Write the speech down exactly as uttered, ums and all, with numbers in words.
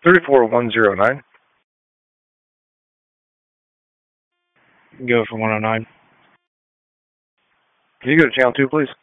three four one zero nine. Go for one oh nine. Can you go to channel two, please?